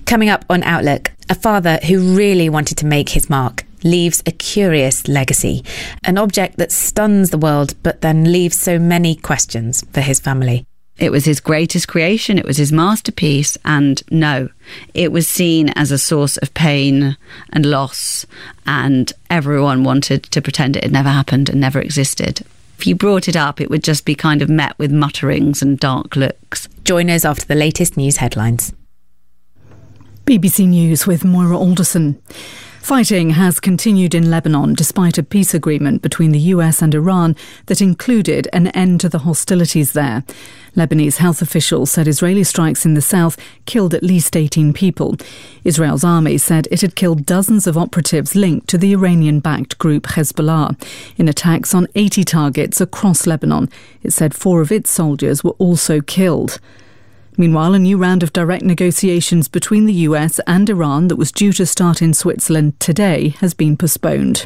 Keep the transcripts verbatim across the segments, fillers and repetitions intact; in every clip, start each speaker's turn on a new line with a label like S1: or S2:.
S1: Coming up on Outlook, a father who really wanted to make his mark leaves a curious legacy, an object that stuns the world but then leaves so many questions for his family.
S2: It was his greatest creation, it was his masterpiece, and no, it was seen as a source of pain and loss, and everyone wanted to pretend it had never happened and never existed. If you brought it up, it would just be kind of met with mutterings and dark looks.
S1: Join us after the latest news headlines.
S3: B B C News with Moira Alderson. Fighting has continued in Lebanon despite a peace agreement between the U S and Iran that included an end to the hostilities there. Lebanese health officials said Israeli strikes in the south killed at least eighteen people. Israel's army said it had killed dozens of operatives linked to the Iranian-backed group Hezbollah in attacks on eighty targets across Lebanon. It said four of its soldiers were also killed. Meanwhile, a new round of direct negotiations between the U S and Iran that was due to start in Switzerland today has been postponed.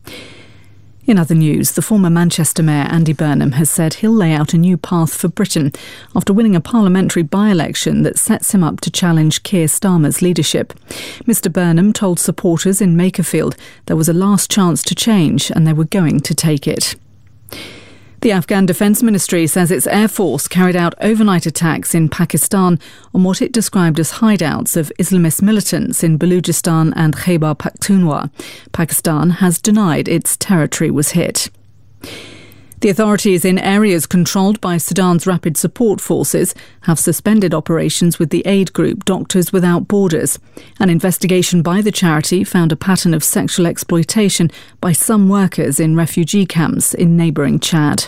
S3: In other news, the former Manchester Mayor Andy Burnham has said he'll lay out a new path for Britain after winning a parliamentary by-election that sets him up to challenge Keir Starmer's leadership. Mr Burnham told supporters in Makerfield there was a last chance to change and they were going to take it. The Afghan Defence Ministry says its air force carried out overnight attacks in Pakistan on what it described as hideouts of Islamist militants in Balochistan and Khyber Pakhtunkhwa. Pakistan has denied its territory was hit. The authorities in areas controlled by Sudan's Rapid Support Forces have suspended operations with the aid group Doctors Without Borders. An investigation by the charity found a pattern of sexual exploitation by some workers in refugee camps in neighbouring Chad.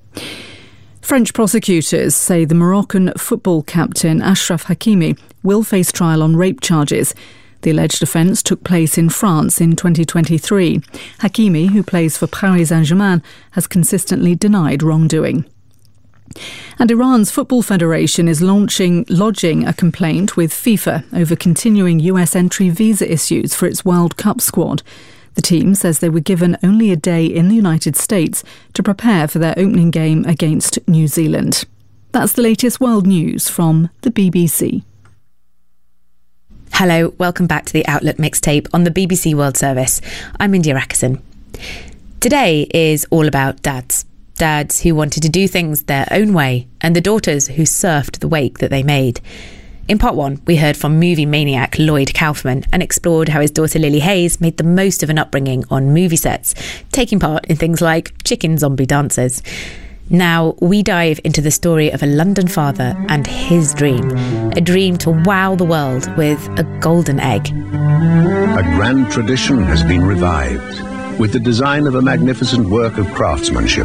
S3: French prosecutors say the Moroccan football captain Achraf Hakimi will face trial on rape charges. The alleged offence took place in France in twenty twenty-three. Hakimi, who plays for Paris Saint-Germain, has consistently denied wrongdoing. And Iran's Football Federation is launching, lodging a complaint with FIFA over continuing U S entry visa issues for its World Cup squad. The team says they were given only a day in the United States to prepare for their opening game against New Zealand. That's the latest world news from the B B C.
S1: Hello, welcome back to the Outlook mixtape on the B B C World Service. I'm India Rakison. Today is all about dads. Dads who wanted to do things their own way and the daughters who surfed the wake that they made. In part one, we heard from movie maniac Lloyd Kaufman and explored how his daughter Lily Hayes made the most of an upbringing on movie sets, taking part in things like chicken zombie dances. Now we dive into the story of a London father and his dream, a dream to wow the world with a golden egg.
S4: A grand tradition has been revived with the design of a magnificent work of craftsmanship.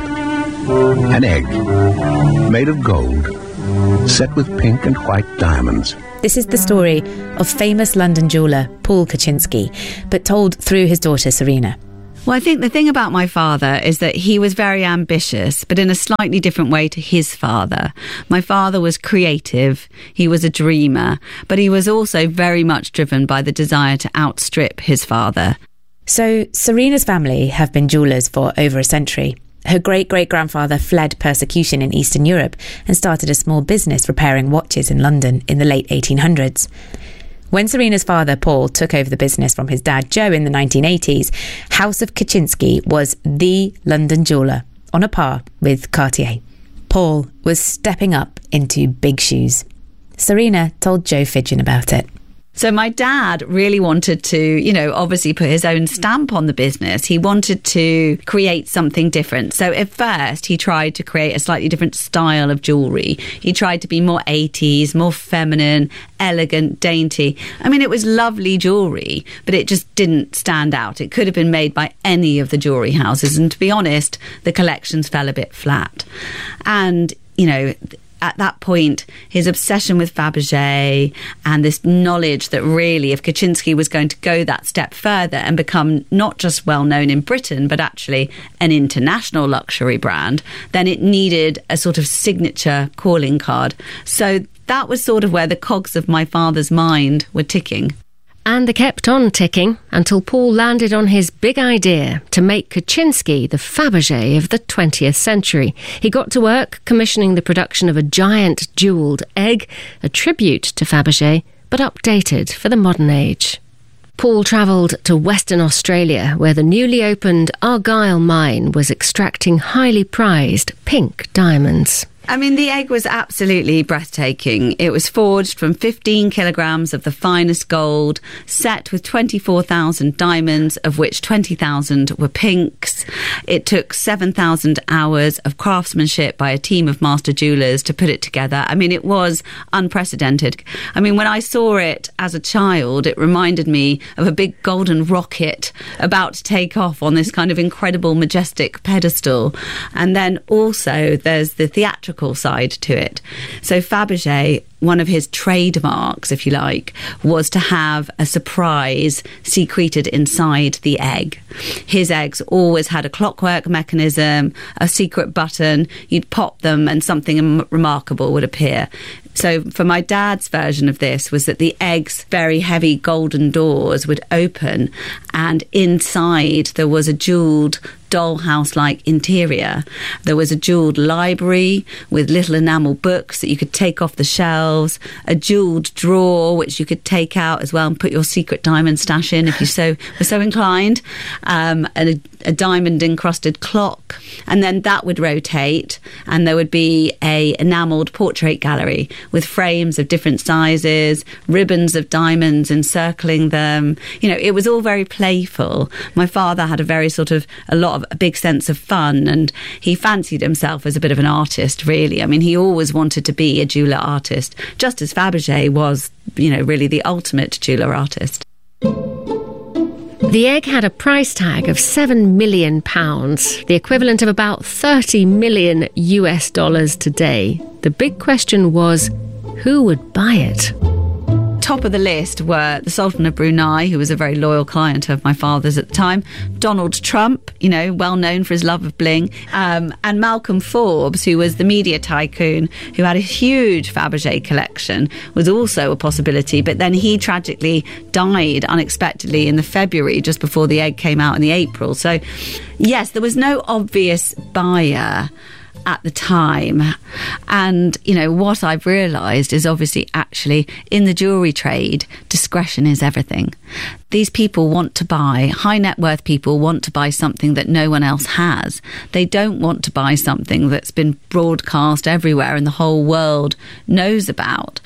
S4: An egg made of gold, set with pink and white diamonds.
S1: This is the story of famous London jeweller Paul Kaczynski, but told through his daughter Serena.
S2: Well, I think the thing about my father is that he was very ambitious, but in a slightly different way to his father. My father was creative, he was a dreamer, but he was also very much driven by the desire to outstrip his father.
S1: So Serena's family have been jewellers for over a century. Her great-great-grandfather fled persecution in Eastern Europe and started a small business repairing watches in London in the late eighteen hundreds. When Serena's father, Paul, took over the business from his dad, Joe, in the nineteen eighties, House of Kaczynski was the London jeweller, on a par with Cartier. Paul was stepping up into big shoes. Serena told Joe Fidgen about it.
S2: So my dad really wanted to, you know, obviously put his own stamp on the business. He wanted to create something different. So at first he tried to create a slightly different style of jewellery. He tried to be more eighties, more feminine, elegant, dainty. I mean, it was lovely jewellery, but it just didn't stand out. It could have been made by any of the jewellery houses. And to be honest, the collections fell a bit flat. And, you know, at that point, his obsession with Fabergé and this knowledge that really if Kaczynski was going to go that step further and become not just well known in Britain, but actually an international luxury brand, then it needed a sort of signature calling card. So that was sort of where the cogs of my father's mind were ticking.
S5: And they kept on ticking until Paul landed on his big idea to make Kaczynski the Fabergé of the twentieth century. He got to work commissioning the production of a giant jewelled egg, a tribute to Fabergé, but updated for the modern age. Paul travelled to Western Australia, where the newly opened Argyle mine was extracting highly prized pink diamonds.
S2: I mean, the egg was absolutely breathtaking. It was forged from fifteen kilograms of the finest gold, set with twenty-four thousand diamonds, of which twenty thousand were pinks. It took seven thousand hours of craftsmanship by a team of master jewellers to put it together. I mean, it was unprecedented. I mean, when I saw it as a child, it reminded me of a big golden rocket about to take off on this kind of incredible, majestic pedestal. And then also there's the theatrical side to it. So Fabergé, one of his trademarks, if you like, was to have a surprise secreted inside the egg. His eggs always had a clockwork mechanism, a secret button. You'd pop them and something remarkable would appear. So for my dad's version of this was that the egg's very heavy golden doors would open, and inside there was a jewelled dollhouse-like interior. There was a jewelled library with little enamel books that you could take off the shelves, a jewelled drawer which you could take out as well and put your secret diamond stash in if you so were so inclined, um, and a, a diamond-encrusted clock. And then that would rotate, and there would be a enamelled portrait gallery with frames of different sizes, ribbons of diamonds encircling them. You know, it was all very playful. My father had a very sort of a lot of a big sense of fun, and he fancied himself as a bit of an artist, really. I mean, he always wanted to be a jeweller artist, just as Fabergé was, you know, really the ultimate jeweller artist.
S5: The egg had a price tag of seven million pounds, the equivalent of about thirty million U S dollars today. The big question was, who would buy it?
S2: Top of the list were the Sultan of Brunei, who was a very loyal client of my father's at the time, Donald Trump, you know, well known for his love of bling, um, and Malcolm Forbes, who was the media tycoon, who had a huge Fabergé collection, was also a possibility. But then he tragically died unexpectedly in the February, just before the egg came out in the April. So, yes, there was no obvious buyer at the time. And, you know, what I've realised is obviously actually in the jewellery trade, discretion is everything. These people want to buy, high net worth people want to buy something that no one else has. They don't want to buy something that's been broadcast everywhere and the whole world knows about.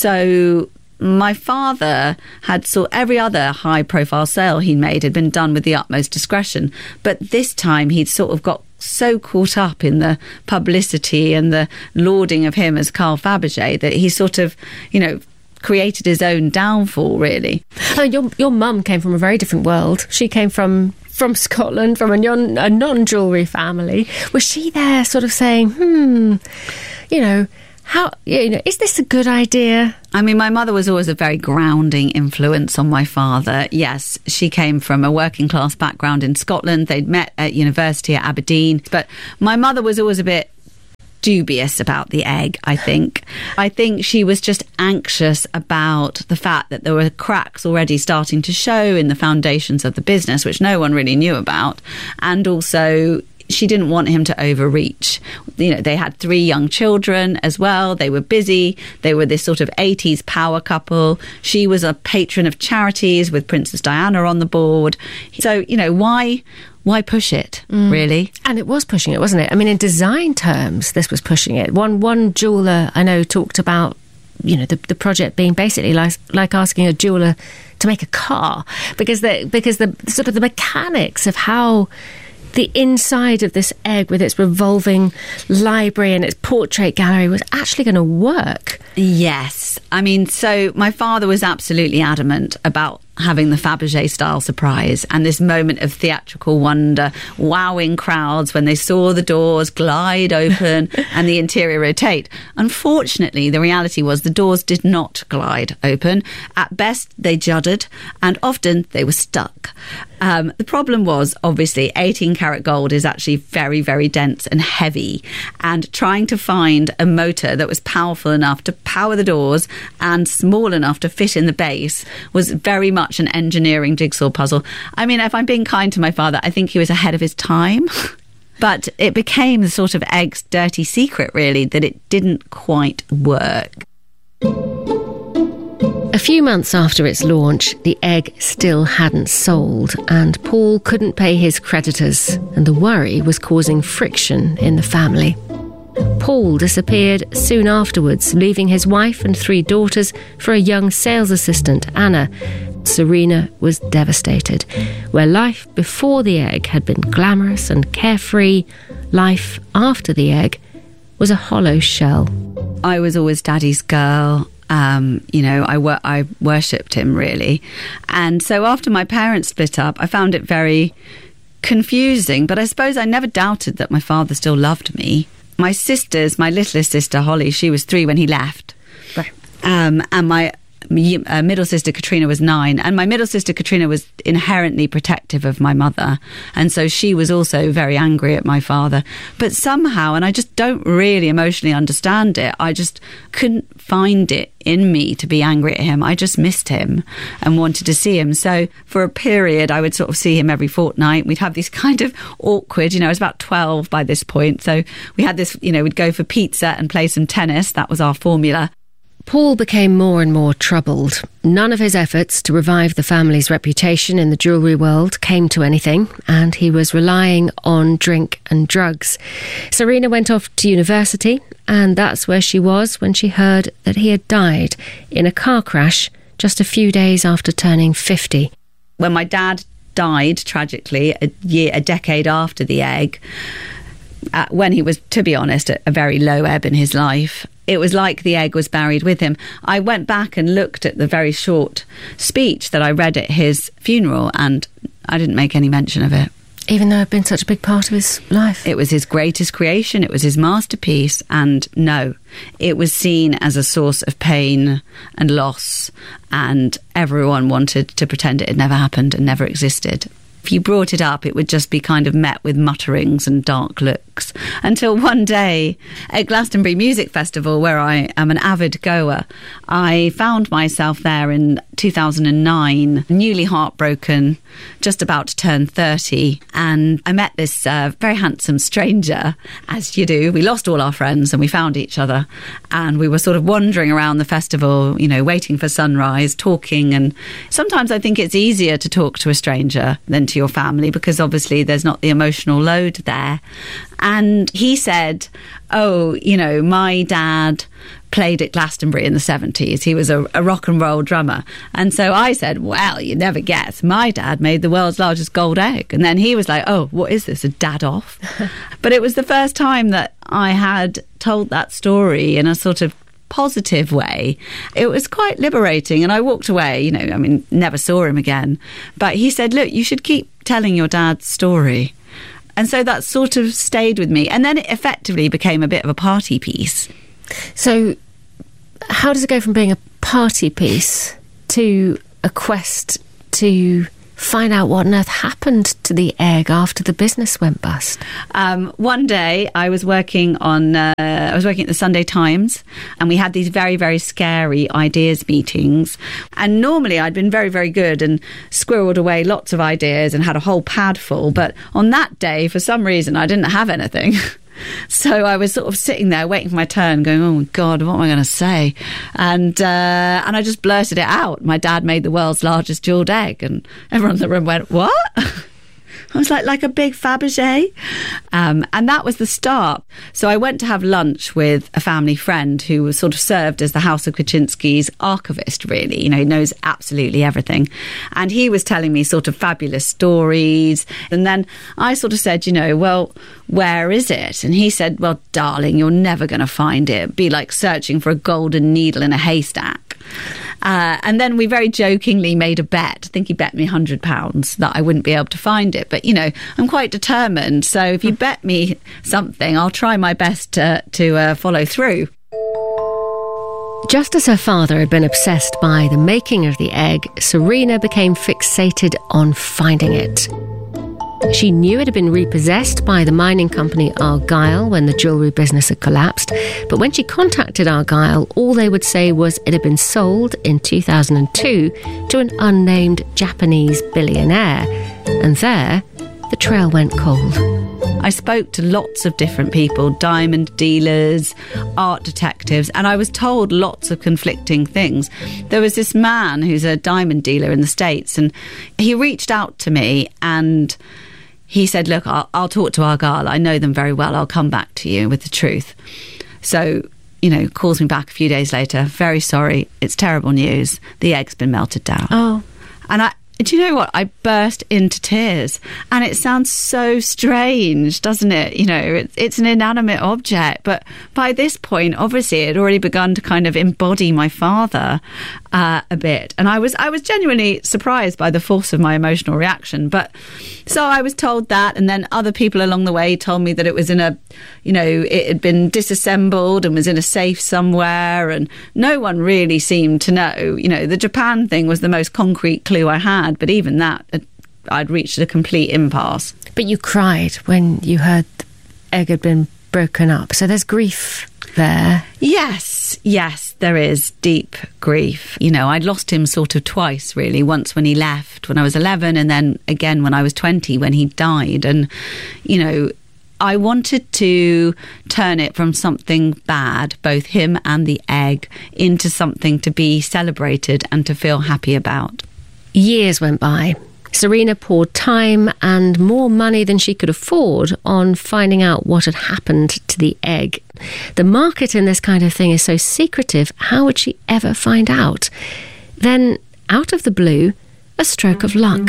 S2: So my father had saw every other high profile sale he made had been done with the utmost discretion. But this time he'd sort of got so caught up in the publicity and the lauding of him as Carl Fabergé that he sort of, you know, created his own downfall, really.
S5: Oh, your your mum came from a very different world. She came from from Scotland, from a, non, a non-jewellery family. Was she there sort of saying, hmm, you know, how, you know, is this a good idea?
S2: I mean, my mother was always a very grounding influence on my father. Yes, she came from a working class background in Scotland. They'd met at university at Aberdeen. But my mother was always a bit dubious about the egg, I think. I think she was just anxious about the fact that there were cracks already starting to show in the foundations of the business, which no one really knew about. And also, she didn't want him to overreach. You know, they had three young children as well. They were busy. They were this sort of eighties power couple. She was a patron of charities with Princess Diana on the board. So, you know, why... Why push it, mm. really?
S5: And it was pushing it, wasn't it? I mean, in design terms, this was pushing it. One one jeweller I know talked about, you know, the, the project being basically like like asking a jeweller to make a car, because the because the sort of the mechanics of how the inside of this egg with its revolving library and its portrait gallery was actually going to work.
S2: Yes. I mean, so my father was absolutely adamant about having the Fabergé style surprise and this moment of theatrical wonder, wowing crowds when they saw the doors glide open and the interior rotate. Unfortunately, the reality was the doors did not glide open. At best, they juddered, and often they were stuck. Um, the problem was, obviously, eighteen karat gold is actually very, very dense and heavy, and trying to find a motor that was powerful enough to power the doors and small enough to fit in the base was very much an engineering jigsaw puzzle. I mean, if I'm being kind to my father, I think he was ahead of his time. But it became the sort of egg's dirty secret, really, that it didn't quite work.
S5: A A few months after its launch, the egg still hadn't sold, and Paul couldn't pay his creditors, and the worry was causing friction in the family. Paul disappeared soon afterwards, leaving his wife and three daughters for a young sales assistant, Anna. Serena was devastated. Where life before the egg had been glamorous and carefree, life after the egg was a hollow shell.
S2: I was always Daddy's girl. Um, you know, I, wor- I worshipped him, really. And so after my parents split up, I found it very confusing. But I suppose I never doubted that my father still loved me. My sisters, my littlest sister, Holly, she was three when he left.
S5: Right.
S2: Um, and my uh, middle sister, Katrina, was nine. And my middle sister, Katrina, was inherently protective of my mother. And so she was also very angry at my father. But somehow, and I just don't really emotionally understand it, I just couldn't find it in me to be angry at him. I just missed him and wanted to see him. So for a period, I would sort of see him every fortnight. We'd have these kind of awkward, you know, I was about twelve by this point. So we had this, you know, we'd go for pizza and play some tennis. That was our formula.
S5: Paul became more and more troubled. None of his efforts to revive the family's reputation in the jewellery world came to anything, and he was relying on drink and drugs. Serena went off to university, and that's where she was when she heard that he had died in a car crash just a few days after turning fifty.
S2: When my dad died, tragically, a year, a decade after the egg, uh, when he was, to be honest, at a very low ebb in his life, it was like the egg was buried with him. I went back and looked at the very short speech that I read at his funeral, and I didn't make any mention of it.
S5: Even though it had been such a big part of his life?
S2: It was his greatest creation. It was his masterpiece. And no, it was seen as a source of pain and loss. And everyone wanted to pretend it had never happened and never existed. If you brought it up, it would just be kind of met with mutterings and dark looks. Until one day at Glastonbury Music Festival, where I am an avid goer, I found myself there in two thousand nine, newly heartbroken, just about to turn thirty. And I met this uh, very handsome stranger, as you do. We lost all our friends and we found each other. And we were sort of wandering around the festival, you know, waiting for sunrise, talking. And sometimes I think it's easier to talk to a stranger than to your family, because obviously there's not the emotional load there. And he said, oh, you know, my dad played at Glastonbury in the seventies. He was a, a rock and roll drummer. And so I said, well, you never guess. My dad made the world's largest gold egg. And then he was like, oh, what is this, a dad off? But it was the first time that I had told that story in a sort of positive way. It was quite liberating, and I walked away, you know, I mean, never saw him again. But he said, look, you should keep telling your dad's story. And so that sort of stayed with me. And then it effectively became a bit of a party piece.
S5: So how does it go from being a party piece to a quest to find out what on earth happened to the egg after the business went bust?
S2: Um, one day I was working on, uh, I was working at the Sunday Times, and we had these very, very scary ideas meetings. And normally I'd been very, very good and squirreled away lots of ideas and had a whole pad full. But on that day, for some reason, I didn't have anything. So I was sort of sitting there waiting for my turn, going, oh, my God, what am I going to say? And uh, and I just blurted it out. My dad made the world's largest jewelled egg. And everyone in the room went, what? I was like, like a big Fabergé. Um, and that was the start. So I went to have lunch with a family friend who was sort of served as the House of Kaczynski's archivist, really. You know, he knows absolutely everything. And he was telling me sort of fabulous stories. And then I sort of said, you know, well, where is it? And he said, well, darling, you're never going to find it. It'd be like searching for a golden needle in a haystack. Uh, and then we very jokingly made a bet. I think he bet me one hundred pounds that I wouldn't be able to find it. But, you know, I'm quite determined. So if you bet me something, I'll try my best to, to uh, follow through.
S5: Just as her father had been obsessed by the making of the egg, Serena became fixated on finding it. She knew it had been repossessed by the mining company Argyle when the jewellery business had collapsed, but when she contacted Argyle, all they would say was it had been sold in two thousand two to an unnamed Japanese billionaire. And there, the trail went cold.
S2: I spoke to lots of different people, diamond dealers, art detectives, and I was told lots of conflicting things. There was this man who's a diamond dealer in the States, and he reached out to me and he said, look, I'll, I'll talk to Argyle. I know them very well. I'll come back to you with the truth. So, you know, calls me back a few days later. Very sorry. It's terrible news. The egg's been melted down.
S5: Oh.
S2: And I, do you know what? I burst into tears. And it sounds so strange, doesn't it? You know, it, it's an inanimate object. But by this point, obviously, it had already begun to kind of embody my father uh, a bit. And I was I was genuinely surprised by the force of my emotional reaction. But so I was told that. And then other people along the way told me that it was in a, you know, it had been disassembled and was in a safe somewhere. And no one really seemed to know. You know, the Japan thing was the most concrete clue I had. But even that, I'd reached a complete impasse.
S5: But you cried when you heard the egg had been broken up. So there's grief there.
S2: Yes, yes, there is deep grief. You know, I'd lost him sort of twice, really. Once when he left when I was eleven, and then again when I was twenty, when he died. And, you know, I wanted to turn it from something bad, both him and the egg, into something to be celebrated and to feel happy about.
S5: Years went by. Serena poured time and more money than she could afford on finding out what had happened to the egg. The market in this kind of thing is so secretive. How would she ever find out? Then, out of the blue, a stroke of luck.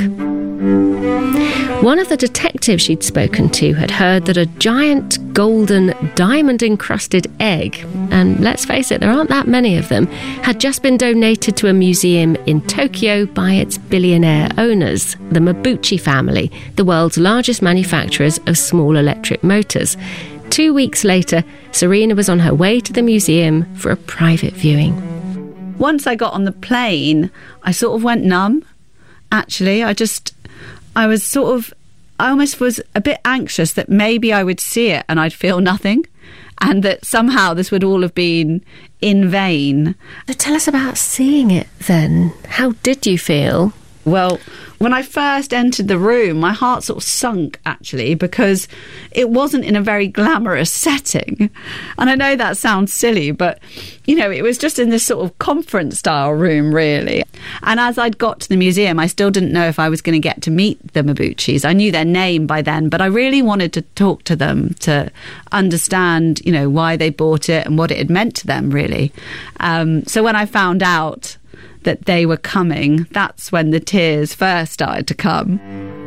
S5: One of the detectives she'd spoken to had heard that a giant golden diamond-encrusted egg, and let's face it, there aren't that many of them, had just been donated to a museum in Tokyo by its billionaire owners, the Mabuchi family, the world's largest manufacturers of small electric motors. Two weeks later, Serena was on her way to the museum for a private viewing.
S2: Once I got on the plane, I sort of went numb. Actually, I just, I was sort of, I almost was a bit anxious that maybe I would see it and I'd feel nothing, and that somehow this would all have been in vain.
S5: So tell us about seeing it then. How did you feel?
S2: Well, when I first entered the room, my heart sort of sunk, actually, because it wasn't in a very glamorous setting. And I know that sounds silly, but, you know, it was just in this sort of conference-style room, really. And as I'd got to the museum, I still didn't know if I was going to get to meet the Mabuchis. I knew their name by then, but I really wanted to talk to them to understand, you know, why they bought it and what it had meant to them, really. Um, so when I found out that they were coming, that's when the tears first started to come.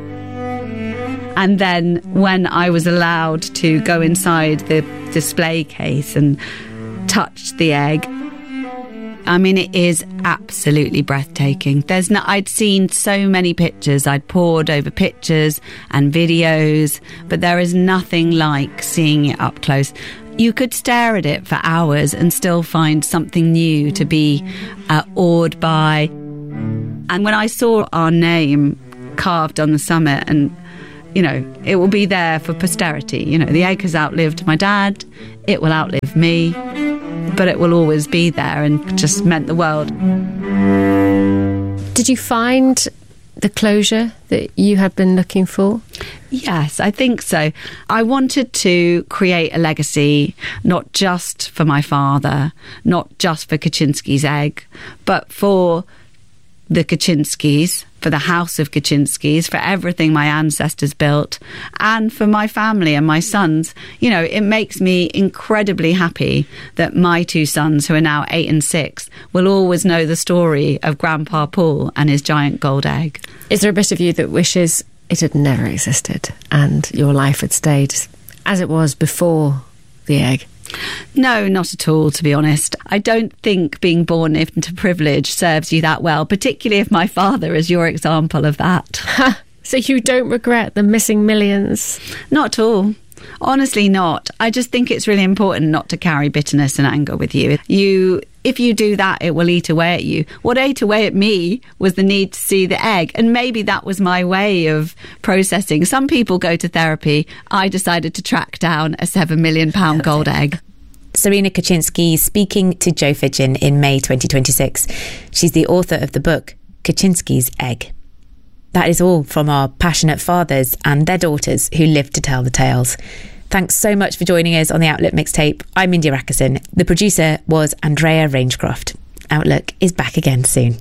S2: And then when I was allowed to go inside the display case and touch the egg, I mean, it is absolutely breathtaking. There's no, I'd seen so many pictures, I'd pored over pictures and videos, but there is nothing like seeing it up close. You could stare at it for hours and still find something new to be uh, awed by. And when I saw our name carved on the summit, and, you know, it will be there for posterity. You know, the egg has outlived my dad, it will outlive me, but it will always be there and just meant the world.
S5: Did you find the closure that you had been looking for?
S2: Yes, I think so. I wanted to create a legacy, not just for my father, not just for Kaczynski's egg, but for the Kaczynskis, for the house of Kaczynskis, for everything my ancestors built, and for my family and my sons. You know, it makes me incredibly happy that my two sons, who are now eight and six, will always know the story of Grandpa Paul and his giant gold egg.
S5: Is there a bit of you that wishes it had never existed and your life had stayed as it was before the egg?
S2: No, not at all, to be honest. I don't think being born into privilege serves you that well, particularly if my father is your example of that.
S5: So you don't regret the missing millions?
S2: Not at all. Honestly not. I just think it's really important not to carry bitterness and anger with you. You, if you do that, it will eat away at you. What ate away at me was the need to see the egg, and maybe that was my way of processing. Some people go to therapy. I decided to track down a seven million pound gold egg.
S1: Serena Kaczynski speaking to Joe Fidgen in May twenty twenty-six. She's the author of the book Kaczynski's Egg. That is all from our passionate fathers and their daughters who live to tell the tales. Thanks so much for joining us on the Outlook Mixtape. I'm India Rackerson. The producer was Andrea Rangecroft. Outlook is back again soon.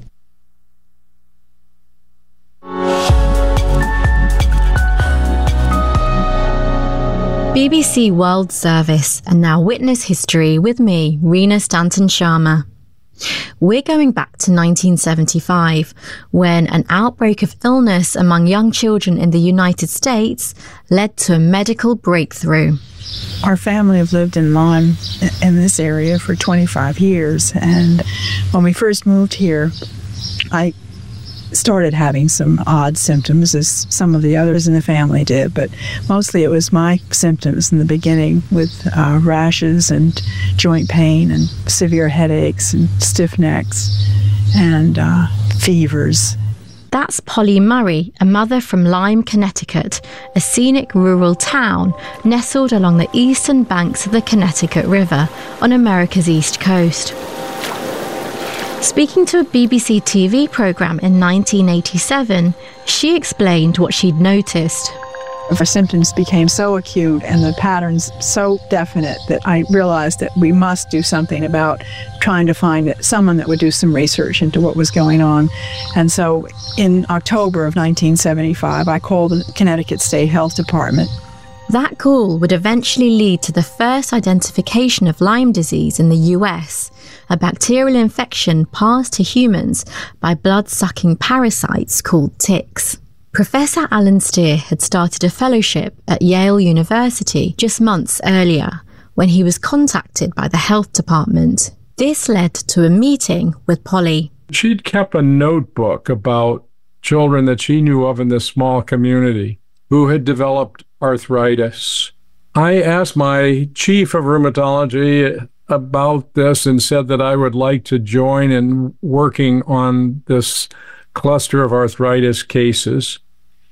S6: B B C World Service, and now Witness History with me, Reena Stanton Sharma. We're going back to nineteen seventy-five, when an outbreak of illness among young children in the United States led to a medical breakthrough.
S7: Our family have lived in Lyme in this area for twenty-five years, and when we first moved here, I started having some odd symptoms, as some of the others in the family did, but mostly it was my symptoms in the beginning, with uh, rashes and joint pain and severe headaches and stiff necks and uh, fevers.
S6: That's Polly Murray, a mother from Lyme, Connecticut, a scenic rural town nestled along the eastern banks of the Connecticut River on America's East Coast. Speaking to a B B C T V programme in nineteen eighty-seven, she explained what she'd noticed.
S7: Our symptoms became so acute and the patterns so definite that I realized that we must do something about trying to find someone that would do some research into what was going on. And so in October of nineteen seventy-five, I called the Connecticut State Health Department.
S6: That call would eventually lead to the first identification of Lyme disease in the U S, a bacterial infection passed to humans by blood-sucking parasites called ticks. Professor Alan Steer had started a fellowship at Yale University just months earlier, when he was contacted by the health department. This led to a meeting with Polly.
S8: She'd kept a notebook about children that she knew of in this small community who had developed arthritis. I asked my chief of rheumatology about this and said that I would like to join in working on this cluster of arthritis cases.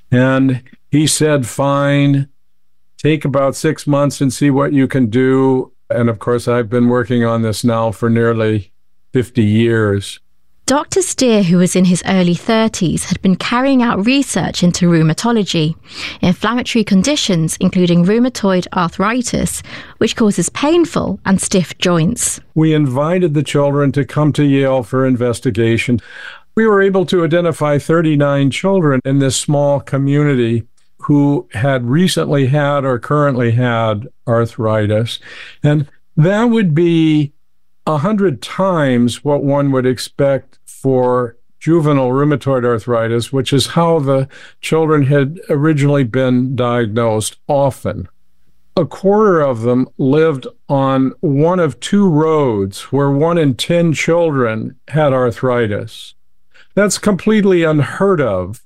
S8: And he said, fine, take about six months and see what you can do. And of course, I've been working on this now for nearly fifty years.
S6: Doctor Steer, who was in his early thirties, had been carrying out research into rheumatology, inflammatory conditions including rheumatoid arthritis, which causes painful and stiff joints.
S8: We invited the children to come to Yale for investigation. We were able to identify thirty-nine children in this small community who had recently had or currently had arthritis. And that would be a hundred times what one would expect for juvenile rheumatoid arthritis, which is how the children had originally been diagnosed often. A quarter of them lived on one of two roads where one in ten children had arthritis. That's completely unheard of.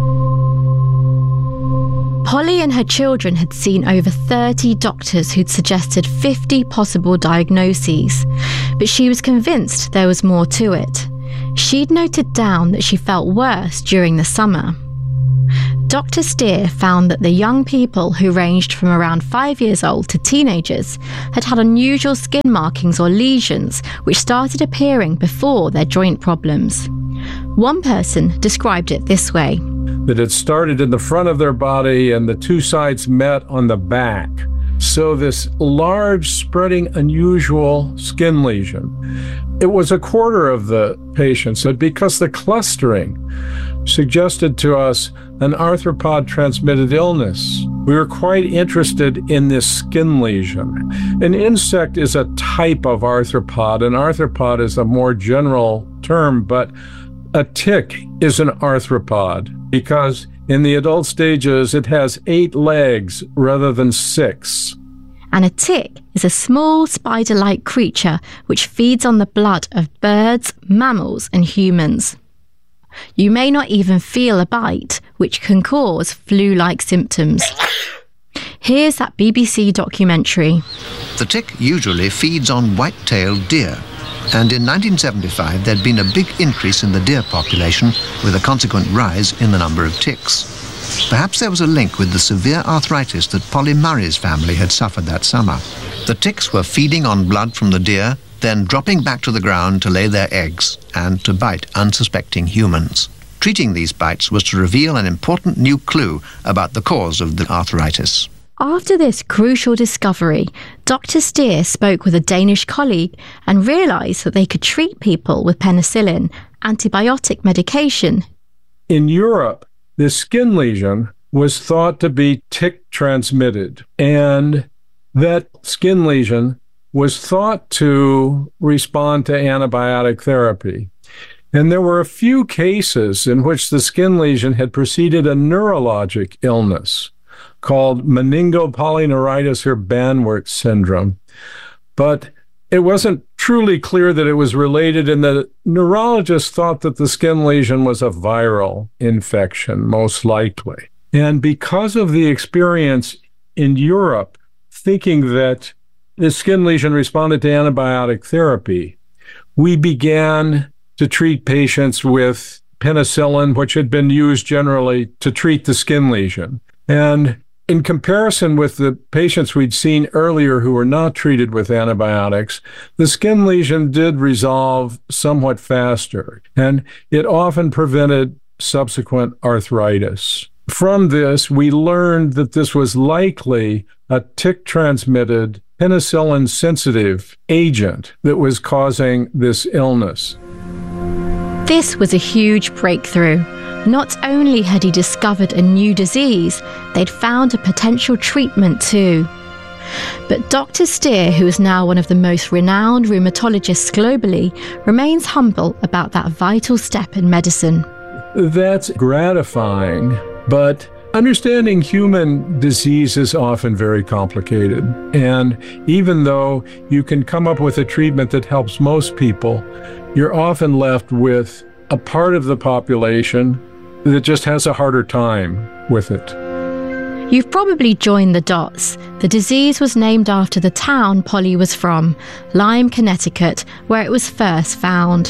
S6: Polly and her children had seen over thirty doctors who'd suggested fifty possible diagnoses, but she was convinced there was more to it. She'd noted down that she felt worse during the summer. Doctor Steer found that the young people, who ranged from around five years old to teenagers, had had unusual skin markings or lesions which started appearing before their joint problems. One person described it this way:
S8: that it started in the front of their body and the two sides met on the back. So this large, spreading, unusual skin lesion. It was a quarter of the patients, but because the clustering suggested to us an arthropod-transmitted illness, we were quite interested in this skin lesion. An insect is a type of arthropod. An arthropod is a more general term, but a tick is an arthropod because in the adult stages it has eight legs rather than six.
S6: And a tick is a small spider-like creature which feeds on the blood of birds, mammals, and humans. You may not even feel a bite, which can cause flu-like symptoms. Here's that B B C documentary.
S9: The tick usually feeds on white-tailed deer, and in nineteen seventy-five there'd been a big increase in the deer population with a consequent rise in the number of ticks. Perhaps there was a link with the severe arthritis that Polly Murray's family had suffered that summer. The ticks were feeding on blood from the deer, then dropping back to the ground to lay their eggs and to bite unsuspecting humans. treating these bites was to reveal an important new clue about the cause of the arthritis.
S6: After this crucial discovery, Doctor Steer spoke with a Danish colleague and realised that they could treat people with penicillin, antibiotic medication.
S8: In Europe, the skin lesion was thought to be tick-transmitted, and that skin lesion was thought to respond to antibiotic therapy. And there were a few cases in which the skin lesion had preceded a neurologic illness called meningopolyneuritis or Banwart syndrome. But it wasn't truly clear that it was related, and the neurologist thought that the skin lesion was a viral infection, most likely. And because of the experience in Europe, thinking that the skin lesion responded to antibiotic therapy, we began to treat patients with penicillin, which had been used generally to treat the skin lesion. And in comparison with the patients we'd seen earlier who were not treated with antibiotics, the skin lesion did resolve somewhat faster, and it often prevented subsequent arthritis. From this, we learned that this was likely a tick-transmitted penicillin-sensitive agent that was causing this illness.
S6: This was a huge breakthrough. Not only had he discovered a new disease, they'd found a potential treatment too. But Doctor Steer, who is now one of the most renowned rheumatologists globally, remains humble about that vital step in medicine.
S8: That's gratifying, but understanding human disease is often very complicated. And even though you can come up with a treatment that helps most people, you're often left with a part of the population that just has a harder time with it.
S6: You've probably joined the dots. The disease was named after the town Polly was from, Lyme, Connecticut, where it was first found.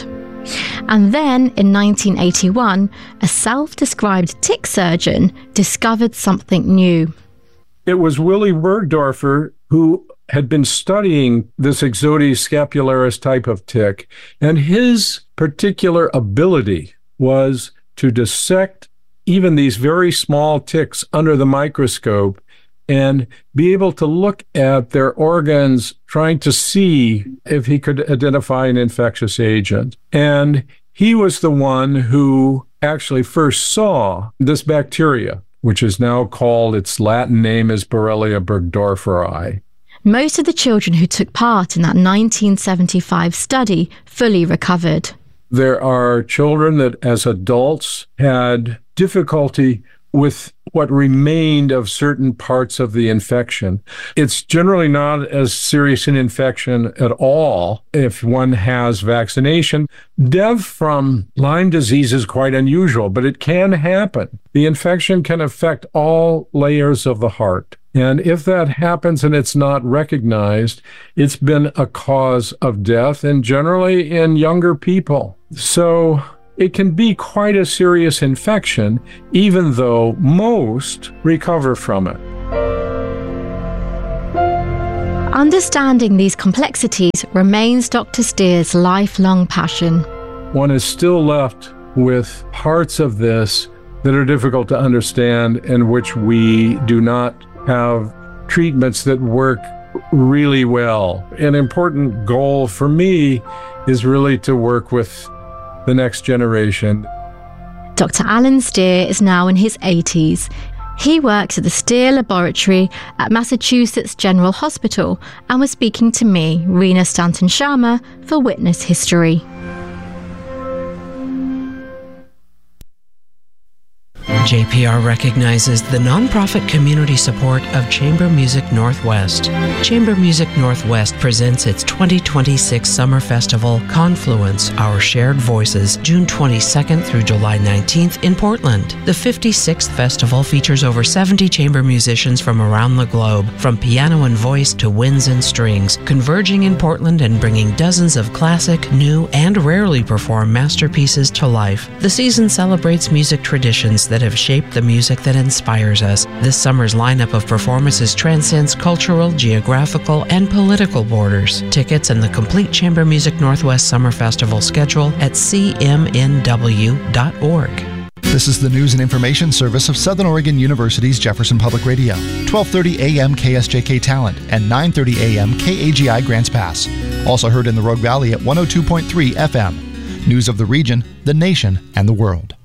S6: And then, in nineteen eighty-one, a self-described tick surgeon discovered something new.
S8: It was Willy Bergdorfer who had been studying this Ixodes scapularis type of tick, and his particular ability was to dissect even these very small ticks under the microscope and be able to look at their organs, trying to see if he could identify an infectious agent. And he was the one who actually first saw this bacteria, which is now called, its Latin name is Borrelia burgdorferi.
S6: Most of the children who took part in that nineteen seventy-five study fully recovered.
S8: There are children that as adults had difficulty with what remained of certain parts of the infection. It's generally not as serious an infection at all if one has vaccination. Death from Lyme disease is quite unusual, but it can happen. The infection can affect all layers of the heart. And if that happens and it's not recognized, it's been a cause of death, and generally in younger people. So it can be quite a serious infection, even though most recover from it.
S6: Understanding these complexities remains Doctor Steer's lifelong passion.
S8: One is still left with parts of this that are difficult to understand and which we do not have treatments that work really well. An important goal for me is really to work with the next generation.
S6: Doctor Alan Steer is now in his eighties. He works at the Steer Laboratory at Massachusetts General Hospital and was speaking to me, Reena Stanton Sharma, for Witness History.
S10: J P R recognizes the nonprofit community support of Chamber Music Northwest. Chamber Music Northwest presents its twenty twenty-six Summer Festival, Confluence, Our Shared Voices, June twenty-second through July nineteenth in Portland. The fifty-sixth festival features over seventy chamber musicians from around the globe, from piano and voice to winds and strings, converging in Portland and bringing dozens of classic, new, and rarely performed masterpieces to life. The season celebrates music traditions that have shaped the music that inspires us. This summer's lineup of performances transcends cultural, geographical, and political borders. Tickets and the complete Chamber Music Northwest Summer Festival schedule at c m n w dot org.
S11: This is the news and information service of Southern Oregon University's Jefferson Public Radio. twelve thirty a.m. K S J K Talent and nine thirty a.m. K A G I Grants Pass. Also heard in the Rogue Valley at one oh two point three F M. News of the region, the nation, and the world.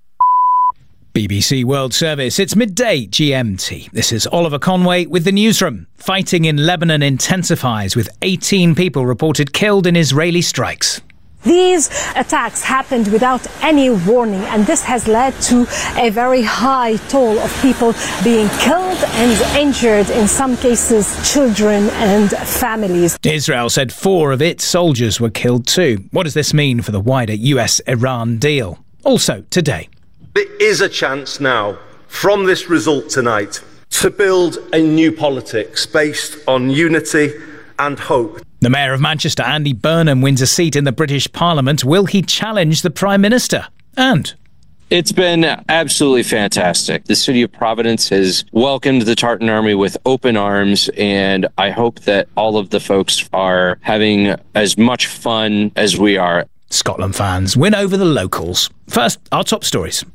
S12: B B C World Service, it's midday G M T. This is Oliver Conway with the newsroom. Fighting in Lebanon intensifies with eighteen people reported killed in Israeli strikes.
S13: These attacks happened without any warning, and this has led to a very high toll of people being killed and injured, in some cases children and families.
S12: Israel said four of its soldiers were killed too. What does this mean for the wider U S Iran deal? Also today.
S14: There is a chance now, from this result tonight, to build a new politics based on unity and hope.
S12: The Mayor of Manchester, Andy Burnham, wins a seat in the British Parliament. Will he challenge the Prime Minister? And
S15: it's been absolutely fantastic. The city of Providence has welcomed the Tartan Army with open arms, and I hope that all of the folks are having as much fun as we are.
S12: Scotland fans win over the locals. First, our top stories.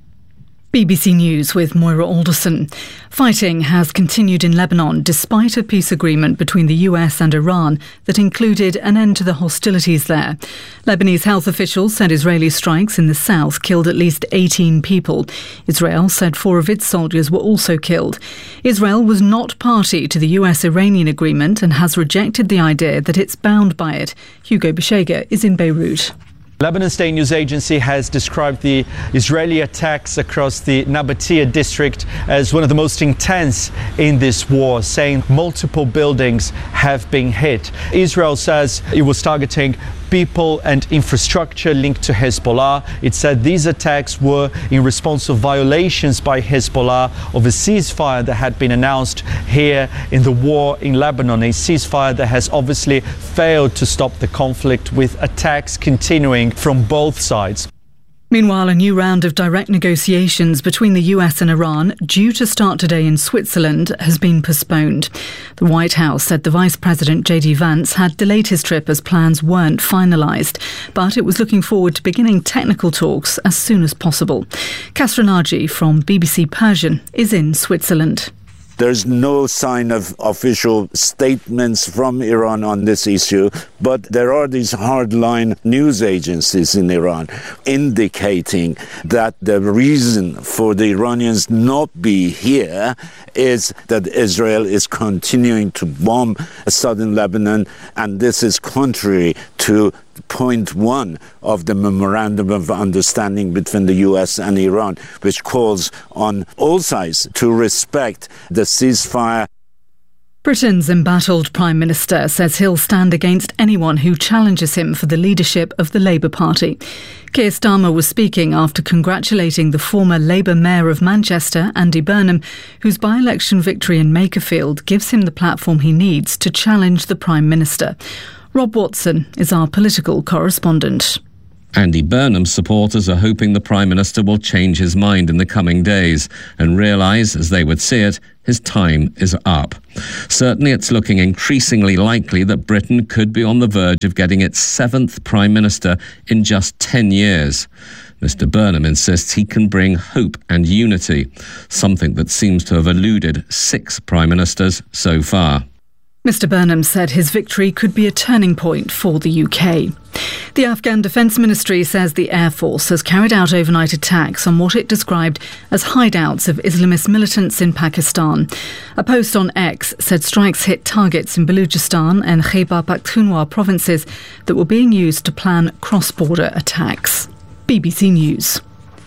S3: B B C News with Moira Alderson. Fighting has continued in Lebanon despite a peace agreement between the U S and Iran that included an end to the hostilities there. Lebanese health officials said Israeli strikes in the south killed at least eighteen people. Israel said four of its soldiers were also killed. Israel was not party to the U S-Iranian agreement and has rejected the idea that it's bound by it. Hugo Beshega is in Beirut.
S16: Lebanon State News Agency has described the Israeli attacks across the Nabatea district as one of the most intense in this war, saying multiple buildings have been hit. Israel says it was targeting people and infrastructure linked to Hezbollah. It said these attacks were in response to violations by Hezbollah of a ceasefire that had been announced here in the war in Lebanon, a ceasefire that has obviously failed to stop the conflict, with attacks continuing from both sides.
S3: Meanwhile, a new round of direct negotiations between the U S and Iran, due to start today in Switzerland, has been postponed. The White House said the Vice President J D Vance had delayed his trip as plans weren't finalised, but it was looking forward to beginning technical talks as soon as possible. Kasra Naji from B B C Persian is in Switzerland.
S17: There's no sign of official statements from Iran on this issue, but there are these hardline news agencies in Iran indicating that the reason for the Iranians not be here is that Israel is continuing to bomb southern Lebanon, and this is contrary to point one of the Memorandum of Understanding between the U S and Iran, which calls on all sides to respect the ceasefire.
S3: Britain's embattled Prime Minister says he'll stand against anyone who challenges him for the leadership of the Labour Party. Keir Starmer was speaking after congratulating the former Labour Mayor of Manchester, Andy Burnham, whose by-election victory in Makerfield gives him the platform he needs to challenge the Prime Minister. Rob Watson is our political correspondent.
S18: Andy Burnham's supporters are hoping the Prime Minister will change his mind in the coming days and realise, as they would see it, his time is up. Certainly it's looking increasingly likely that Britain could be on the verge of getting its seventh Prime Minister in just ten years. Mister Burnham insists he can bring hope and unity, something that seems to have eluded six Prime Ministers so far.
S3: Mister Burnham said his victory could be a turning point for the U K. The Afghan Defence Ministry says the Air Force has carried out overnight attacks on what it described as hideouts of Islamist militants in Pakistan. A post on X said strikes hit targets in Balochistan and Khyber Pakhtunkhwa provinces that were being used to plan cross-border attacks. B B C News.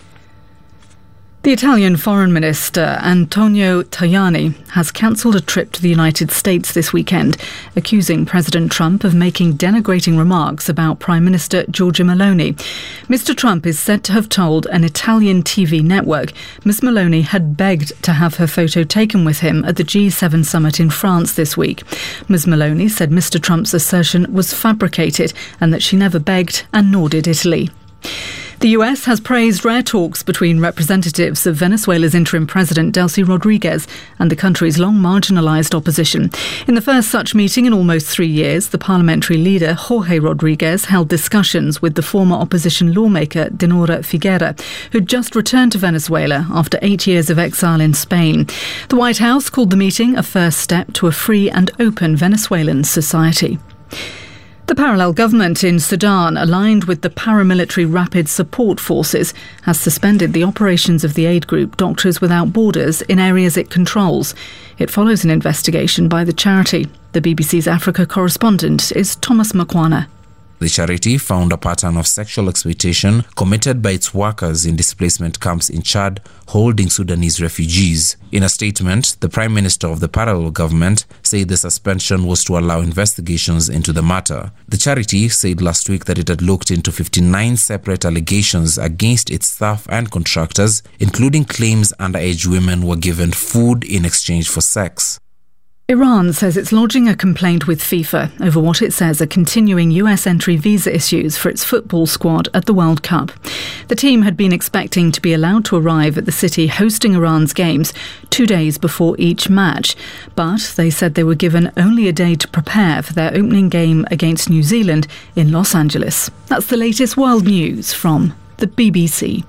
S3: The Italian Foreign Minister Antonio Tajani has cancelled a trip to the United States this weekend, accusing President Trump of making denigrating remarks about Prime Minister Giorgia Meloni. Mister Trump is said to have told an Italian T V network Miz Meloni had begged to have her photo taken with him at the G seven summit in France this week. Miz Meloni said Mister Trump's assertion was fabricated and that she never begged, and nor did Italy. The U S has praised rare talks between representatives of Venezuela's interim president Delcy Rodriguez and the country's long marginalised opposition. In the first such meeting in almost three years, the parliamentary leader Jorge Rodriguez held discussions with the former opposition lawmaker Dinora Figuera, who'd just returned to Venezuela after eight years of exile in Spain. The White House called the meeting a first step to a free and open Venezuelan society. The parallel government in Sudan, aligned with the paramilitary Rapid Support Forces, has suspended the operations of the aid group Doctors Without Borders in areas it controls. It follows an investigation by the charity. The B B C's Africa correspondent is Thomas Makwana.
S19: The charity found a pattern of sexual exploitation committed by its workers in displacement camps in Chad holding Sudanese refugees. In a statement, the Prime Minister of the parallel government said the suspension was to allow investigations into the matter. The charity said last week that it had looked into fifty-nine separate allegations against its staff and contractors, including claims underage women were given food in exchange for sex.
S3: Iran says it's lodging a complaint with FIFA over what it says are continuing U S entry visa issues for its football squad at the World Cup. The team had been expecting to be allowed to arrive at the city hosting Iran's games two days before each match, but they said they were given only a day to prepare for their opening game against New Zealand in Los Angeles. That's the latest world news from the B B C.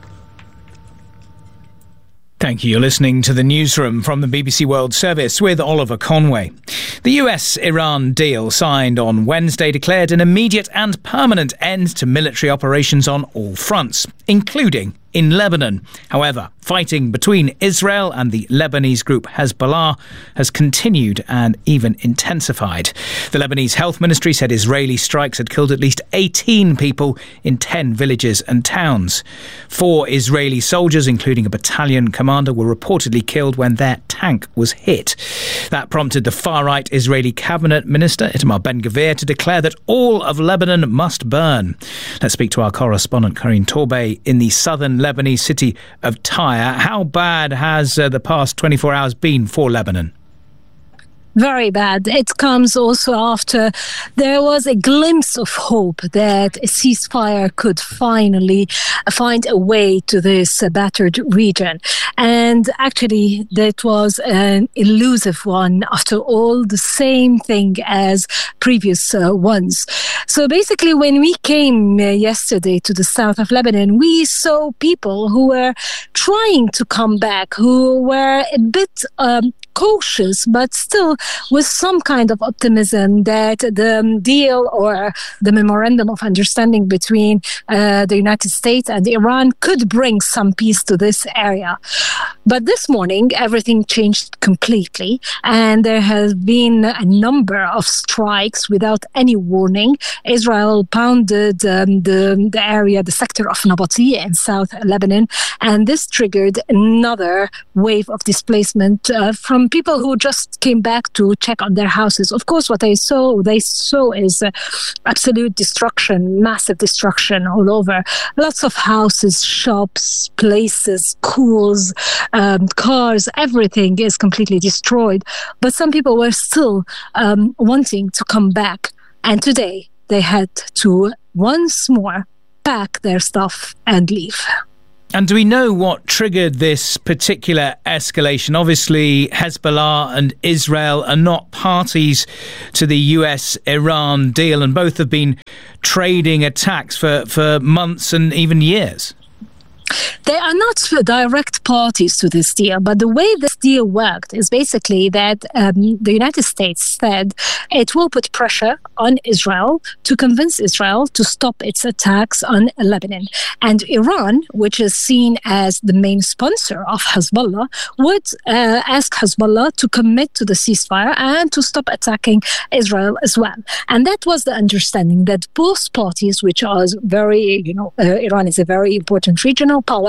S12: Thank you. You're listening to the newsroom from the B B C World Service with Oliver Conway. The U S-Iran deal signed on Wednesday declared an immediate and permanent end to military operations on all fronts, including in Lebanon. However, fighting between Israel and the Lebanese group Hezbollah has continued and even intensified. The Lebanese Health Ministry said Israeli strikes had killed at least eighteen people in ten villages and towns. Four Israeli soldiers, including a battalion commander, were reportedly killed when their tank was hit. That prompted the far-right Israeli cabinet minister, Itamar Ben-Gvir, to declare that all of Lebanon must burn. Let's speak to our correspondent, Karine Torbay, in the southern Lebanese city of Tyre. How bad has uh, the past twenty-four hours been for Lebanon?
S13: Very bad. It comes also after there was a glimpse of hope that a ceasefire could finally find a way to this battered region. And actually, that was an elusive one after all, the same thing as previous uh, ones. So basically, when we came uh, yesterday to the south of Lebanon, we saw people who were trying to come back, who were a bit um, cautious, but still with some kind of optimism that the deal or the memorandum of understanding between uh, the United States and Iran could bring some peace to this area. But this morning, everything changed completely, and there has been a number of strikes without any warning. Israel pounded um, the, the area, the sector of Nabatea in South Lebanon, and this triggered another wave of displacement uh, from people who just came back to check on their houses. Of course, what they saw, they saw is uh, absolute destruction, massive destruction all over. Lots of houses, shops, places, schools, um, cars, everything is completely destroyed. But some people were still um, wanting to come back. And today they had to once more pack their stuff and leave.
S12: And do we know what triggered this particular escalation? Obviously, Hezbollah and Israel are not parties to the U S-Iran deal, and both have been trading attacks for, for months and even years.
S13: They are not direct parties to this deal, but the way this deal worked is basically that um, the United States said it will put pressure on Israel to convince Israel to stop its attacks on Lebanon. And Iran, which is seen as the main sponsor of Hezbollah, would uh, ask Hezbollah to commit to the ceasefire and to stop attacking Israel as well. And that was the understanding that both parties, which are very, you know, uh, Iran is a very important regional power,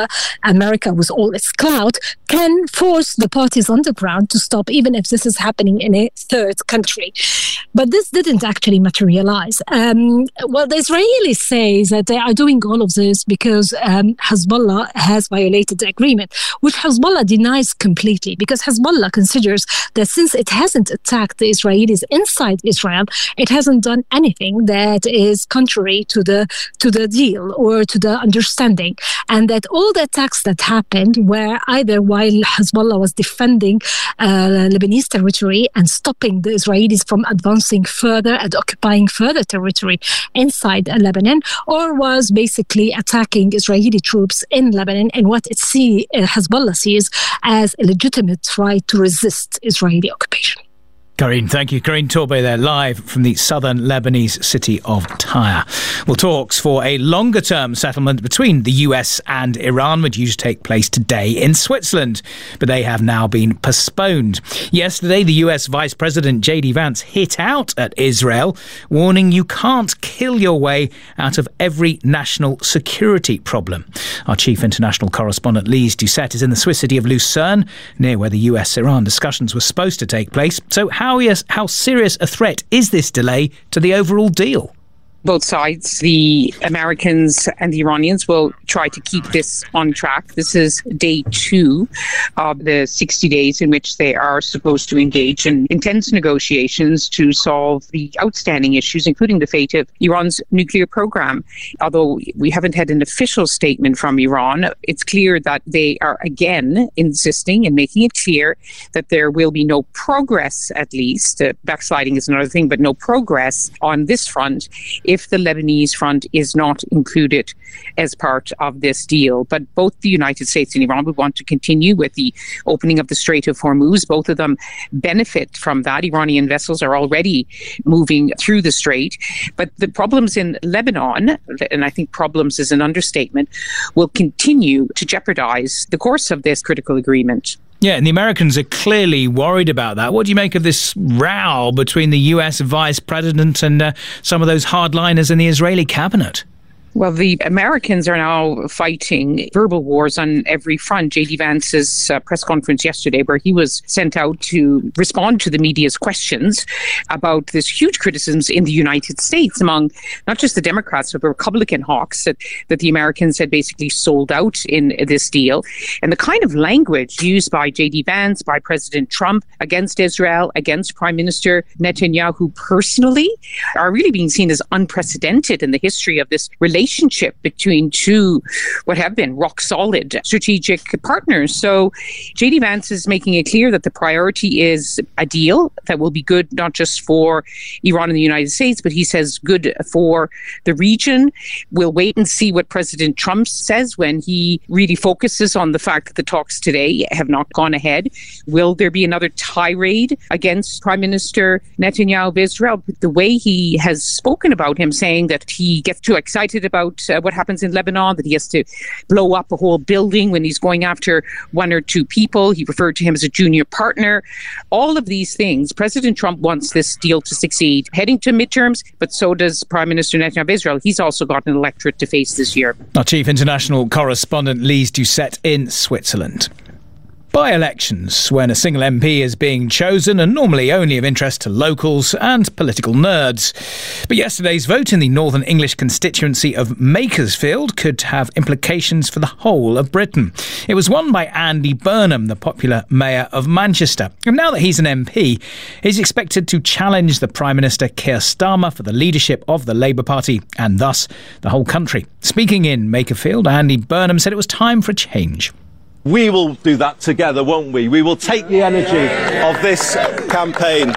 S13: Hezbollah, America with all its clout, can force the parties on the ground to stop, even if this is happening in a third country. But this didn't actually materialize. Um, well, the Israelis say that they are doing all of this because um, Hezbollah has violated the agreement, which Hezbollah denies completely, because Hezbollah considers that since it hasn't attacked the Israelis inside Israel, it hasn't done anything that is contrary to the to the deal or to the understanding, and that all the attacks that happened were either while Hezbollah was defending uh, Lebanese territory and stopping the Israelis from advancing further and occupying further territory inside Lebanon, or was basically attacking Israeli troops in Lebanon in what it see, uh, Hezbollah sees as a legitimate right to resist Israeli occupation.
S12: Karine, thank you. Karine Torbay there, live from the southern Lebanese city of Tyre. Well, talks for a longer-term settlement between the U S and Iran were due to take place today in Switzerland, but they have now been postponed. Yesterday, the U S Vice President J D Vance hit out at Israel, warning you can't kill your way out of every national security problem. Our chief international correspondent, Lise Doucette, is in the Swiss city of Lucerne, near where the U S Iran discussions were supposed to take place. So how, is, how serious a threat is this delay to the overall deal?
S20: Both sides, the Americans and the Iranians, will try to keep this on track. This is day two of the sixty days in which they are supposed to engage in intense negotiations to solve the outstanding issues, including the fate of Iran's nuclear program. Although we haven't had an official statement from Iran, it's clear that they are again insisting and making it clear that there will be no progress, at least. Uh, backsliding is another thing, but no progress on this front if the Lebanese front is not included as part of this deal. But both the United States and Iran would want to continue with the opening of the Strait of Hormuz. Both of them benefit from that. Iranian vessels are already moving through the strait. But the problems in Lebanon, and I think problems is an understatement, will continue to jeopardize the course of this critical agreement.
S12: Yeah, and the Americans are clearly worried about that. What do you make of this row between the U S Vice President and uh, some of those hardliners in the Israeli cabinet?
S20: Well, the Americans are now fighting verbal wars on every front. J D Vance's uh, press conference yesterday, where he was sent out to respond to the media's questions about this huge criticisms in the United States among not just the Democrats, but the Republican hawks that, that the Americans had basically sold out in this deal. And the kind of language used by J D Vance, by President Trump against Israel, against Prime Minister Netanyahu personally, are really being seen as unprecedented in the history of this relationship. relationship between two what have been rock solid strategic partners. So J D Vance is making it clear that the priority is a deal that will be good not just for Iran and the United States, but he says good for the region. We'll wait and see what President Trump says when he really focuses on the fact that the talks today have not gone ahead. Will there be another tirade against Prime Minister Netanyahu of Israel? The way he has spoken about him, saying that he gets too excited about about uh, what happens in Lebanon, that he has to blow up a whole building when he's going after one or two people. He referred to him as a junior partner. All of these things, President Trump wants this deal to succeed, heading to midterms, but so does Prime Minister Netanyahu of Israel. He's also got an electorate to face this year.
S12: Our chief international correspondent, Lise Doucette, in Switzerland. By-elections, when a single M P is being chosen, are normally only of interest to locals and political nerds. But yesterday's vote in the Northern English constituency of Makersfield could have implications for the whole of Britain. It was won by Andy Burnham, the popular mayor of Manchester. And now that he's an M P, he's expected to challenge the Prime Minister Keir Starmer for the leadership of the Labour Party and thus the whole country. Speaking in Makerfield, Andy Burnham said it was time for a change.
S21: We will do that together, won't we? We will take the energy of this campaign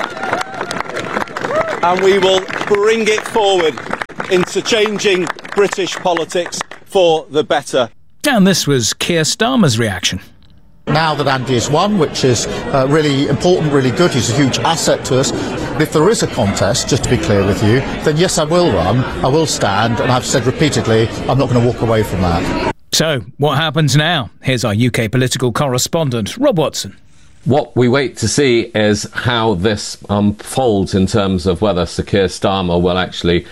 S21: and we will bring it forward into changing British politics for the better.
S12: And this was Keir Starmer's reaction.
S22: Now that Andy has won, which is uh, really important, really good, he's a huge asset to us. If there is a contest, just to be clear with you, then yes, I will run, I will stand, and I've said repeatedly, I'm not going to walk away from that.
S12: So, what happens now? Here's our U K political correspondent, Rob Watson.
S18: What we wait to see is how this unfolds in terms of whether Sir Keir Starmer will actually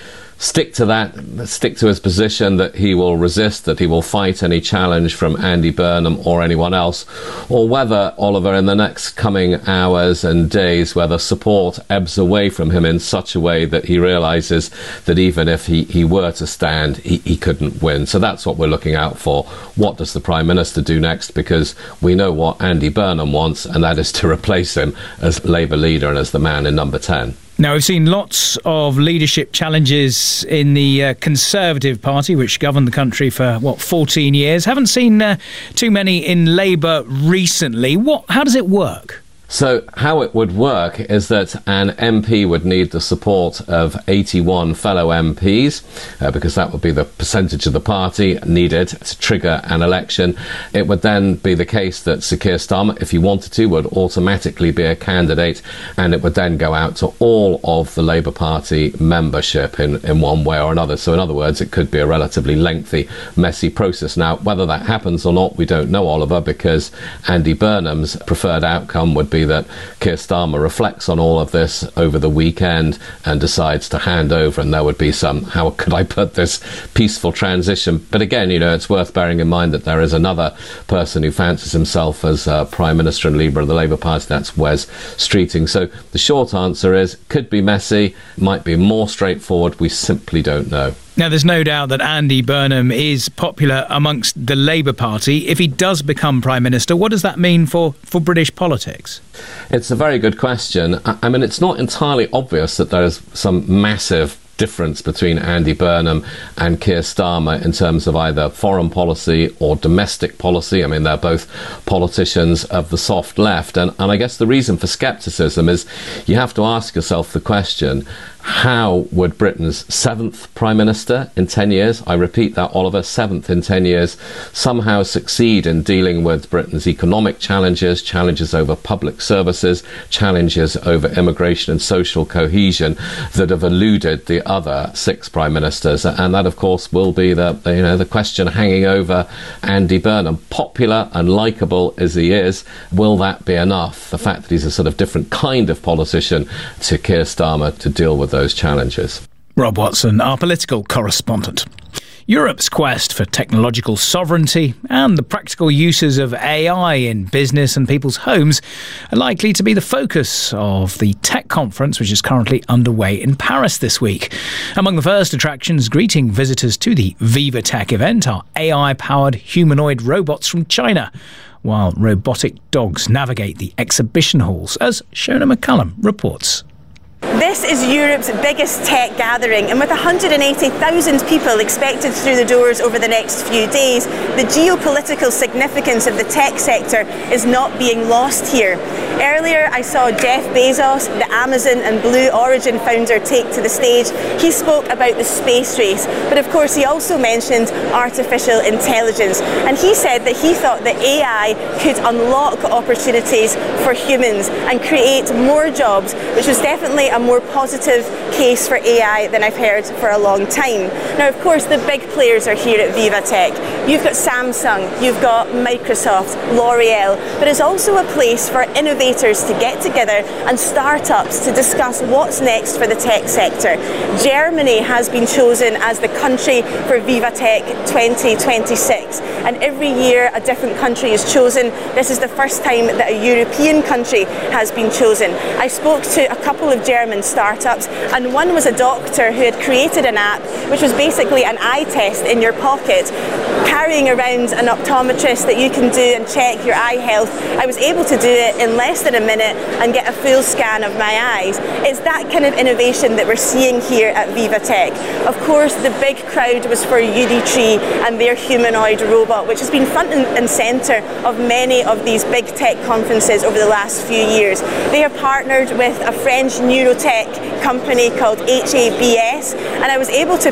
S18: stick to that, stick to his position that he will resist, that he will fight any challenge from Andy Burnham or anyone else, or whether, Oliver, in the next coming hours and days, whether support ebbs away from him in such a way that he realises that even if he, he were to stand, he, he couldn't win. So that's what we're looking out for. What does the Prime Minister do next? Because we know what Andy Burnham wants, and that is to replace him as Labour leader and as the man in number ten.
S12: Now, we've seen lots of leadership challenges in the uh, Conservative Party, which governed the country for, what, fourteen years. Haven't seen uh, too many in Labour recently. What? How does it work?
S18: So how it would work is that an M P would need the support of eighty-one fellow M Ps, uh, because that would be the percentage of the party needed to trigger an election. It would then be the case that Sir Keir Starmer, if he wanted to, would automatically be a candidate, and it would then go out to all of the Labour Party membership in, in one way or another. So in other words, it could be a relatively lengthy, messy process. Now, whether that happens or not, we don't know, Oliver, because Andy Burnham's preferred outcome would be that Keir Starmer reflects on all of this over the weekend and decides to hand over, and there would be some, how could I put this, peaceful transition. But again, you know, it's worth bearing in mind that there is another person who fancies himself as uh, Prime Minister and leader of the Labour Party. That's Wes Streeting. So the short answer is, could be messy, might be more straightforward. We simply don't know.
S12: Now, there's no doubt that Andy Burnham is popular amongst the Labour Party. If he does become Prime Minister, what does that mean for, for British politics?
S18: It's a very good question. I, I mean, it's not entirely obvious that there is some massive difference between Andy Burnham and Keir Starmer in terms of either foreign policy or domestic policy. I mean, they're both politicians of the soft left. And, and I guess the reason for scepticism is you have to ask yourself the question, how would Britain's seventh Prime Minister in ten years, I repeat that, Oliver, seventh in ten years, somehow succeed in dealing with Britain's economic challenges, challenges over public services, challenges over immigration and social cohesion that have eluded the other six Prime Ministers? And that, of course, will be the, you know, the question hanging over Andy Burnham. Popular and likeable as he is, will that be enough? The fact that he's a sort of different kind of politician to Keir Starmer to deal with those challenges.
S12: Rob Watson, our political correspondent. Europe's quest for technological sovereignty and the practical uses of A I in business and people's homes are likely to be the focus of the tech conference, which is currently underway in Paris this week. Among the first attractions greeting visitors to the Viva Tech event are A I-powered humanoid robots from China, while robotic dogs navigate the exhibition halls, as Shona McCullum reports.
S4: This is Europe's biggest tech gathering, and with one hundred eighty thousand people expected through the doors over the next few days, the geopolitical significance of the tech sector is not being lost here. Earlier, I saw Jeff Bezos, the Amazon and Blue Origin founder, take to the stage. He spoke about the space race, but of course he also mentioned artificial intelligence, and he said that he thought that A I could unlock opportunities for humans and create more jobs, which was definitely a more positive case for A I than I've heard for a long time. Now, of course, the big players are here at Viva Tech. You've got Samsung, you've got Microsoft, L'Oreal, but it's also a place for innovators to get together and startups to discuss what's next for the tech sector. Germany has been chosen as the country for Viva Tech twenty twenty-six, and every year a different country is chosen. This is the first time that a European country has been chosen. I spoke to a couple of German startups, and one was a doctor who had created an app which was basically an eye test in your pocket, carrying around an optometrist that you can do and check your eye health. I was able to do it in less than a minute and get a full scan of my eyes. It's that kind of innovation that we're seeing here at Viva Tech. Of course, the big crowd was for Unitree and their humanoid robot, which has been front and centre of many of these big tech conferences over the last few years. They have partnered with a French neurotech company called H A B S, and I was able to